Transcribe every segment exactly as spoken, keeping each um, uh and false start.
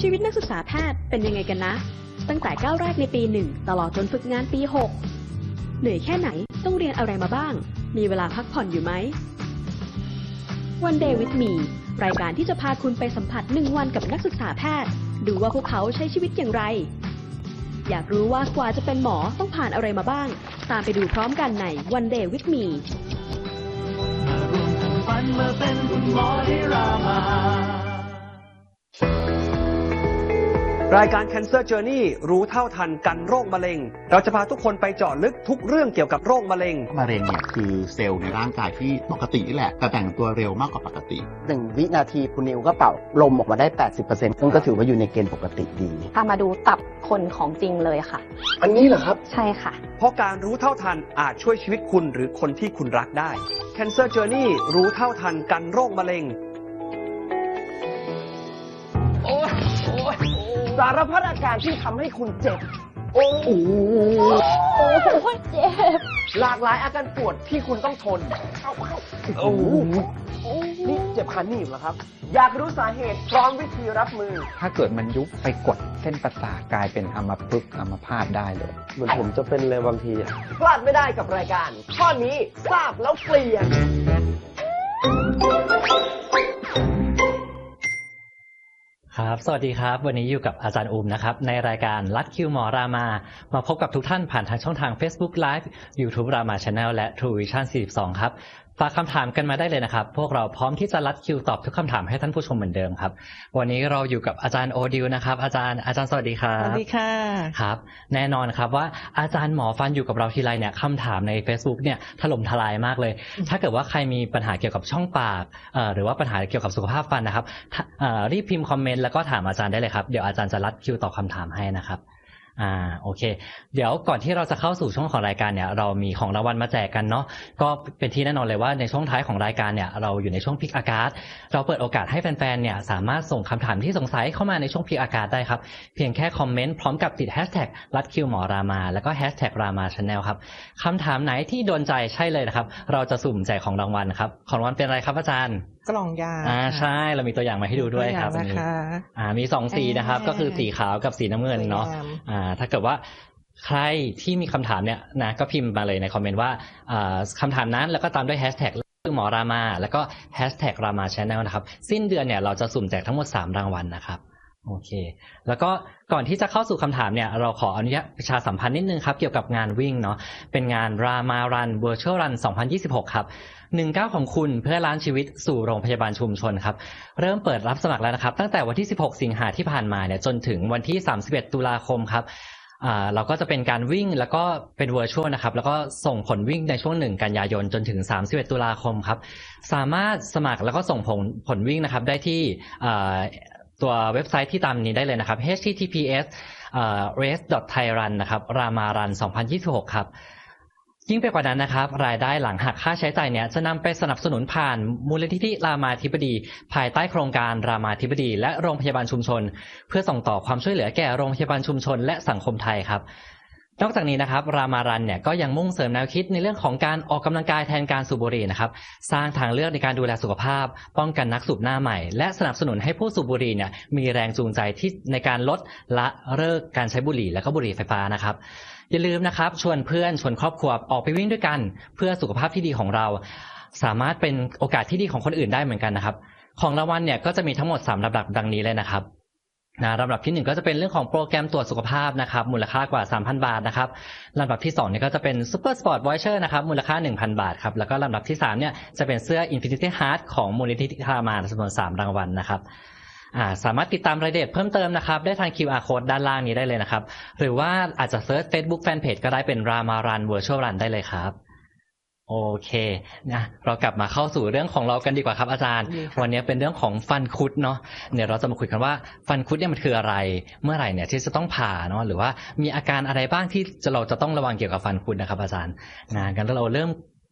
ชีวิตนักศึกษาแพทย์เป็นยังไงกันนะตั้งแต่ก้าวแรกในปีหนึ่งตลอดจนฝึกงานปีหกเหนื่อยแค่ไหนต้องเรียนอะไรมาบ้างมีเวลาพักผ่อนอยู่ไหม One Day with Me รายการที่จะพาคุณไปสัมผัสหนึ่งวันกับนักศึกษาแพทย์ดูว่าพวกเขาใช้ชีวิตอย่างไรอยากรู้ว่ากว่าจะเป็นหมอต้องผ่านอะไรมาบ้างตามไปดูพร้อมกันใน One Day with Me ฝันมาเป็นคุณหมอที่รามารายการ Cancer Journey รู้เท่าทันกันโรคมะเร็งเราจะพาทุกคนไปเจาะลึกทุกเรื่องเกี่ยวกับโรคมะเร็งมะเร็งเนี่ยคือเซลล์ในร่างกายที่ปกตินี่แหละแต่แต่งตัวเร็วมากกว่าปกติหนึ่งวินาทีคุณนิวก็เป่าลมออกมาได้ แปดสิบเปอร์เซ็นต์ ซึ่งก็ถือว่าอยู่ในเกณฑ์ปกติดีพามาดูตับคนของจริงเลยค่ะอันนี้เหรอครับใช่ค่ะเพราะการรู้เท่าทันอาจช่วยชีวิตคุณหรือคนที่คุณรักได้ Cancer Journey รู้เท่าทันกันโรคมะเร็งโอ้ยโอ้ยสารพัดอาการที่ทำให้คุณเจ็บโอ้โหโอ้โหเจ็บหลากหลายอาการปวดที่คุณต้องทนโอ้โหนี่เจ็บขาหนีบเหรอครับอยากรู้สาเหตุพร้อมวิธีรับมือถ้าเกิดมันยุบไปกดเส้นประสาทกลายเป็นอัมพฤกษ์อัมพาตได้เลยเหมือนผมจะเป็นเลยบางทีพลาดไม่ได้กับรายการข้อนี้ทราบแล้วเปลี่ยนครับสวัสดีครับวันนี้อยู่กับอาจารย์อูมนะครับในรายการลัดคิวหมอรามามาพบกับทุกท่านผ่านทางช่องทาง Facebook Live YouTube Rama Channel และ True Vision สี่สิบสองครับฝากคำถามกันมาได้เลยนะครับพวกเราพร้อมที่จะลัดคิวตอบทุกคำถามให้ท่านผู้ชมเหมือนเดิมครับวันนี้เราอยู่กับอาจารย์โอดิวนะครับอาจารย์อาจารย์สวัสดีครับสวัสดีค่ะครับแน่นอนครับว่าอาจารย์หมอฟันอยู่กับเราทีไรเนี่ยคำถามใน Facebook เนี่ยถล่มทลายมากเลยถ้าเกิดว่าใครมีปัญหาเกี่ยวกับช่องปากเอ่อหรือว่าปัญหาเกี่ยวกับสุขภาพฟันนะครับเอ่อรีบพิมพ์คอมเมนต์แล้วก็ถามอาจารย์ได้เลยครับเดี๋ยวอาจารย์จะลัดคิวตอบคำถามให้นะครับอ่าโอเคเดี๋ยวก่อนที่เราจะเข้าสู่ช่วงของรายการเนี่ยเรามีของรางวัลมาแจกกันเนาะก็เป็นที่แน่นอนเลยว่าในช่วงท้ายของรายการเนี่ยเราอยู่ในช่วงพิกอากาศเราเปิดโอกาสให้แฟนๆเนี่ยสามารถส่งคำถามที่สงสัยเข้ามาในช่วงพิกอากาศได้ครับเพียงแค่คอมเมนต์พร้อมกับติดแฮชแท็กลัดคิวหมอรามาแล้วก็แฮชแท็กรามาชาแนลครับคำถามไหนที่โดนใจใช่เลยนะครับเราจะสุ่มแจกของรางวัลครับของรางวัลเป็นอะไรครับอาจารย์กล่องยาอ่าใช่เรามีตัวอย่างมาให้ดูด้วยครับวันนี้อ่ามีสองสีนะครับก็คือสีขาวกับสีน้ำเงินเนาะอ่าถ้าเกิดว่าใครที่มีคำถามเนี่ยนะก็พิมพ์มาเลยในคอมเมนต์ว่าคำถามนั้นแล้วก็ตามด้วยแฮชแท็กหมอรามาแล้วก็แฮชแท็กรามาชาแนลนะครับสิ้นเดือนเนี่ยเราจะสุ่มแจกทั้งหมดสามรางวัลนะครับโอเคแล้วก็ก่อนที่จะเข้าสู่คำถามเนี่ยเราขออนุญาตประชาสัมพันธ์นิดนึงครับเกี่ยวกับงานวิ่งเนาะเป็นงาน Rama Run Virtual Run สองพันยี่สิบหกครับหนึ่งก้าวของคุณเพื่อล้านชีวิตสู่โรงพยาบาลชุมชนครับเริ่มเปิดรับสมัครแล้วนะครับตั้งแต่วันที่สิบหกสิงหาที่ผ่านมาเนี่ยจนถึงวันที่สามสิบเอ็ดตุลาคมครับอ่าเราก็จะเป็นการวิ่งแล้วก็เป็น Virtual นะครับแล้วก็ส่งผลวิ่งในช่วงหนึ่งกันยายนจนถึงสามสิบเอ็ดตุลาคมครับสามารถสมัครแล้วก็ส่งผลผลวิ่งนะครับได้ที่อ่าตัวเว็บไซต์ที่ตามนี้ได้เลยนะครับ เอช ที ที พี เอส เอ่อ เรส ดอท ไทย รัน นะครับ Ramaran สองพันยี่สิบหกครับยิ่งไปกว่านั้นนะครับรายได้หลังหักค่าใช้จ่ายเนี่ยจะนำไปสนับสนุนผ่านมูลนิธิรามาธิบดีภายใต้โครงการรามาธิบดีและโรงพยาบาลชุมชนเพื่อส่งต่อความช่วยเหลือแก่โรงพยาบาลชุมชนและสังคมไทยครับนอกจากนี้นะครับรามารันเนี่ยก็ยังมุ่งเสริมแนวคิดในเรื่องของการออกกำลังกายแทนการสูบบุหรี่นะครับสร้างทางเลือกในการดูแลสุขภาพป้องกันนักสูบหน้าใหม่และสนับสนุนให้ผู้สูบบุหรี่เนี่ยมีแรงจูงใจที่ในการลดละเลิกการใช้บุหรี่และก็บุหรี่ไฟฟ้านะครับอย่าลืมนะครับชวนเพื่อนชวนครอบครัวออกไปวิ่งด้วยกันเพื่อสุขภาพที่ดีของเราสามารถเป็นโอกาสที่ดีของคนอื่นได้เหมือนกันนะครับของรางวัลเนี่ยก็จะมีทั้งหมดสามลำดับดังนี้เลยนะครับนะลำดับที่หนึ่งก็จะเป็นเรื่องของโปรแกรมตรวจสุขภาพนะครับมูลค่ากว่า สามพัน บาทนะครับลำดับที่สองเนี่ยก็จะเป็นซุปเปอร์สปอร์ตวอยเชอร์นะครับมูลค่า หนึ่งพัน บาทครับแล้วก็ลำดับที่สามเนี่ยจะเป็นเสื้อ Infinity Heart ของมูลนิธิรามาจำนวนสามรางวัลนะครับอ่าสามารถติดตามรายละเอียดเพิ่มเติมนะครับได้ทาง คิว อาร์ Code ด้านล่างนี้ได้เลยนะครับหรือว่าอาจจะเซิร์ช Facebook Fanpage ก็ได้เป็น Rama Run Virtual Run ได้เลยครับโอเคนะเรากลับมาเข้าสู่เรื่องของเรากันดีกว่าครับอาจารย์วันนี้เป็นเรื่องของฟันคุดเนาะเดี๋ยวเราจะมาคุยกันว่าฟันคุดเนี่ยมันคืออะไรเมื่อไหร่เนี่ยที่จะต้องผ่าเนาะหรือว่ามีอาการอะไรบ้างที่เราจะต้องระวังเกี่ยวกับฟันคุดนะครับอาจารย์นะงั้นเราเริ่ม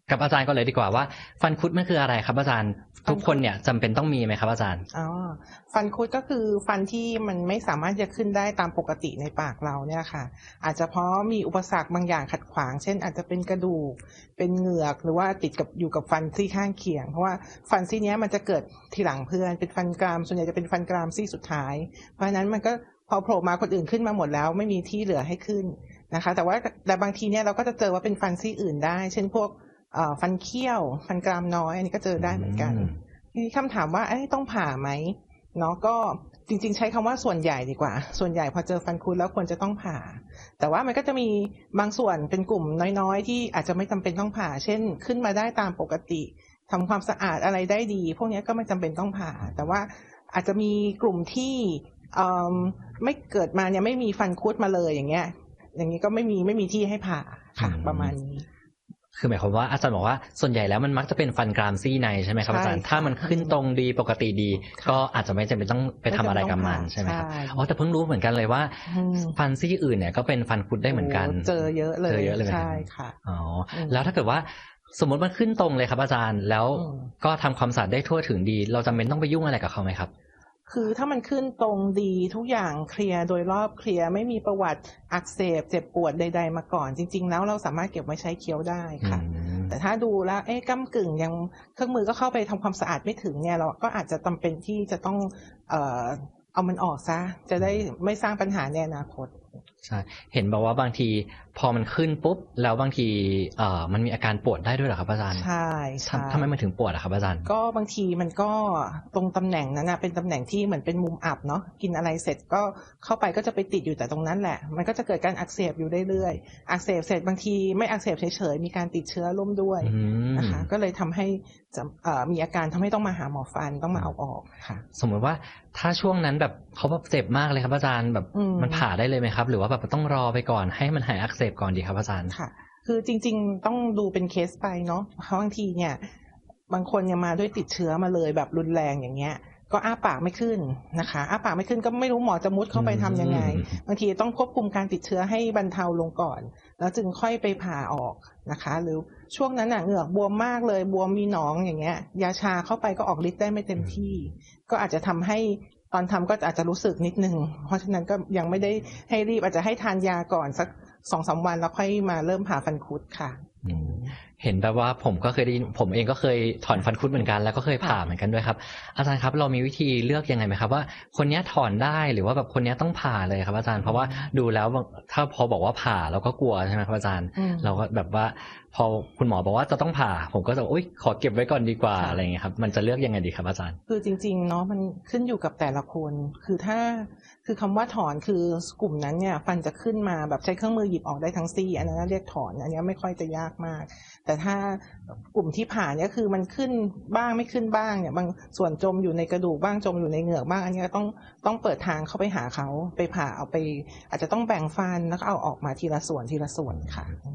กับอาจารย์ก็เลยดีกว่าว่าฟันคุดมันคืออะไรครับอาจารย์ทุกคนเนี่ยจำเป็นต้องมีไหมครับอาจารย์อ๋อฟันคุดก็คือฟันที่มันไม่สามารถจะขึ้นได้ตามปกติในปากเราเนี่ยค่ะอาจจะเพราะมีอุปสรรคบางอย่างขัดขวางเช่นอาจจะเป็นกระดูกเป็นเหงือกหรือว่าติดกับอยู่กับฟันซี่ข้างเคียงเพราะว่าฟันซี่นี้มันจะเกิดทีหลังเพื่อนเป็นฟันกรามส่วนใหญ่จะเป็นฟันกรามซี่สุดท้ายเพราะฉะนั้นมันก็พอโผล่มาคนอื่นขึ้นมาหมดแล้วไม่มีที่เหลือให้ขึ้นนะคะแต่ว่าแต่บางทีเนี่ยเราก็จะเจอว่าเป็นฟันซี่อื่นได้เช่นพวกฟันเคี้ยวฟันกรามน้อยอันนี้ก็เจอได้เหมือนกันทีนี้คำถามว่าต้องผ่าไหมเนาะก็จริงๆใช้คำว่าส่วนใหญ่ดีกว่าส่วนใหญ่พอเจอฟันคุดแล้วควรจะต้องผ่าแต่ว่ามันก็จะมีบางส่วนเป็นกลุ่มน้อยๆที่อาจจะไม่จำเป็นต้องผ่าเช่นขึ้นมาได้ตามปกติทำความสะอาดอะไรได้ดีพวกนี้ก็ไม่จำเป็นต้องผ่าแต่ว่าอาจจะมีกลุ่มที่ไม่เกิดมาเนี่ยไม่มีฟันคุดมาเลยอย่างเงี้ยอย่างนี้ก็ไม่มีไม่มีที่ให้ผ่าค่ะประมาณนี้คือหมายความว่าอาจารย์บอกว่าส่วนใหญ่แล้วมันมักจะเป็นฟันกรามซี่ในใช่ไหมครับอาจารย์ถ้ามันขึ้นตรงดีปกติดีก็อาจจะไม่จำเป็นต้องไปทำอะไรกับมันใช่ไหมครับอ๋อแต่เพิ่งรู้เหมือนกันเลยว่าฟันซี่อื่นเนี่ยก็เป็นฟันคุดได้เหมือนกันเจอเยอะเลยเจอเยอะเลยใช่ค่ะอ๋อแล้วถ้าเกิดว่าสมมติมันขึ้นตรงเลยครับอาจารย์แล้วก็ทำความสะอาดได้ทั่วถึงดีเราจำเป็นต้องไปยุ่งอะไรกับเขาไหมครับคือถ้ามันขึ้นตรงดีทุกอย่างเคลียร์โดยรอบเคลียร์ไม่มีประวัติอักเสบเจ็บปวดใดๆมาก่อนจริงๆแล้วเราสามารถเก็บไว้ใช้เคี้ยวได้ค่ะแต่ถ้าดูแล้วเอ๊ะก้ำกึ่งยังเครื่องมือก็เข้าไปทำความสะอาดไม่ถึงเนี่ยเราก็อาจจะจำเป็นที่จะต้องเอ่อเอามันออกซะจะได้ไม่สร้างปัญหาในอนาคตใช่เห็นบอกว่าบางทีพอมันขึ้นปุ๊บแล้วบางทีเอ่อมันมีอาการปวดได้ด้วยเหรอครับอาจารย์ใช่ใช่ทำไมมันถึงปวดอะครับอาจารย์ก็บางทีมันก็ตรงตำแหน่งนั้นนะเป็นตำแหน่งที่เหมือนเป็นมุมอับเนาะกินอะไรเสร็จก็เข้าไปก็จะไปติดอยู่แต่ตรงนั้นแหละมันก็จะเกิดการอักเสบอยู่เรื่อยๆอักเสบเสร็จบางทีไม่อักเสบเฉยๆมีการติดเชื้อร่วมด้วยนะคะก็เลยทำให้มีอาการทำให้ต้องมาหาหมอฟันต้องมาเอาออกค่ะสมมติว่าถ้าช่วงนั้นแบบเขาแบบเจ็บมากเลยครับอาจารย์แบบมันผ่าได้เลยไหมครับหรือว่าแบบต้องรอไปก่อนให้มันหายอักเสบก่อนดีครับอาจารย์ค่ะคือจริงๆต้องดูเป็นเคสไปเนาะเพราะบางทีเนี่ยบางคนยังมาด้วยติดเชื้อมาเลยแบบรุนแรงอย่างเงี้ยก็อ้าปากไม่ขึ้นนะคะอ้าปากไม่ขึ้นก็ไม่รู้หมอจะมุดเข้าไปทำยังไงบางทีต้องควบคุมการติดเชื้อให้บรรเทาลงก่อนแล้วจึงค่อยไปผ่าออกนะคะหรือช่วงนั้นน่ะเหงือกบวมมากเลยบวมมีหนองอย่างเงี้ยยาชาเข้าไปก็ออกฤทธิ์ได้ไม่เต็มที่ก็อาจจะทำให้ตอนทำก็อาจจะรู้สึกนิดนึงเพราะฉะนั้นก็ยังไม่ได้ให้รีบอาจจะให้ทานยาก่อนสักสองสามวันแล้วค่อยมาเริ่มผ่าฟันคุดค่ะเห็นแบบว่าผมก็เคยได้ผมเองก็เคยถอนฟันคุดเหมือนกันแล้วก็เคยผ่าเหมือนกันด้วยครับอาจารย์ครับเรามีวิธีเลือกยังไงไหมครับว่าคนนี้ถอนได้หรือว่าแบบคนนี้ต้องผ่าเลยครับอาจารย์เพราะว่าดูแล้วถ้าพอบอกว่าผ่าเราก็กลัวใช่ไหมครับอาจารย์เราก็แบบว่าพอคุณหมอบอกว่าจะต้องผ่าผมก็จะอุ๊ยขอเก็บไว้ก่อนดีกว่าอะไรอย่างเงี้ยครับมันจะเลือกยังไงดีครับอาจารย์คือจริงๆเนาะมันขึ้นอยู่กับแต่ละคนคือถ้าคือคำว่าถอนคือกลุ่มนั้นเนี่ยฟันจะขึ้นมาแบบใช้เครื่องมือหยิบออกได้ทั้งซี่อันนั้นเรียกถอนอันนี้ไม่ค่อยจะยากมากแต่ถ้ากลุ่มที่ผ่าเนี่ยคือมันขึ้นบ้างไม่ขึ้นบ้างเนี่ยบางส่วนจมอยู่ในกระดูกบ้างจมอยู่ในเหงือกบ้างอันนี้ต้องต้องเปิดทางเข้าไปหาเขาไปผ่าเอาไปอาจจะต้องแบ่งฟันแล้วก็เอาออกมาทีละส่วนทีละส่วนค่ะ